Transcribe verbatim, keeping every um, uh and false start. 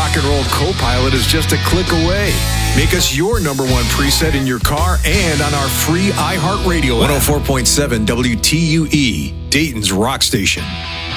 rock and roll co-pilot is just a click away. Make us your number one preset in your car and on our free iHeartRadio app. one oh four point seven W T U E, Dayton's Rock Station.